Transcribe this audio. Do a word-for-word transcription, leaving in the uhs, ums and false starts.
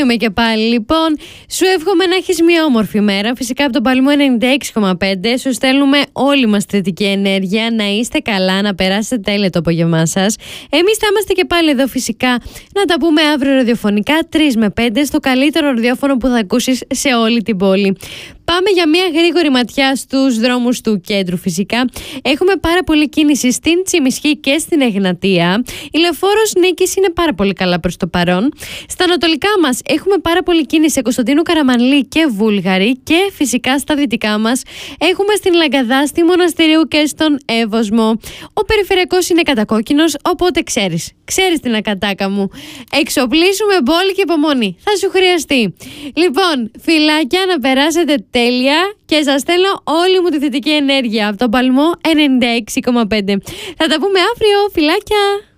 είμαι και πάλι. Λοιπόν, σου εύχομαι να έχεις μια όμορφη μέρα. Φυσικά από τον Παλμό ενενήντα έξι κόμμα πέντε σου στέλνουμε όλη μας θετική ενέργεια. Να είστε καλά, να περάσετε τέλεια το απόγευμά σας. Εμείς θα είμαστε και πάλι εδώ φυσικά να τα πούμε αύριο ραδιοφωνικά τρεις με πέντε στο καλύτερο ραδιόφωνο που θα ακούσεις σε όλη την πόλη. Πάμε για μια γρήγορη ματιά στους δρόμους του κέντρου φυσικά. Έχουμε πάρα πολύ κίνηση στην Τσιμισχή και στην Εγνατία. Η Λεωφόρος Νίκης είναι πάρα πολύ καλά προς το παρόν. Στα ανατολικά μας έχουμε πάρα πολύ κίνηση σε Κωνσταντίνου Καραμανλή και Βούλγαρη. Και φυσικά στα δυτικά μας έχουμε στην Λαγκαδά, στη Μοναστηρίου και στον Εύωσμο. Ο περιφερειακός είναι κατακόκκινος, οπότε ξέρεις. Ξέρεις την ακατάκα μου. Εξοπλίσουμε μπόλ και υπομονή. Θα σου χρειαστεί. Λοιπόν, φιλάκια, να περάσετε τέλεια και σας στέλνω όλη μου τη θετική ενέργεια από τον Παλμό ενενήντα έξι κόμμα πέντε. Θα τα πούμε αύριο, φιλάκια!